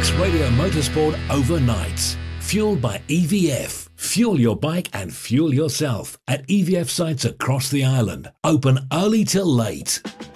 It's Radio Motorsport Overnight. Fueled by EVF. Fuel your bike and fuel yourself at EVF sites across the island. Open early till late.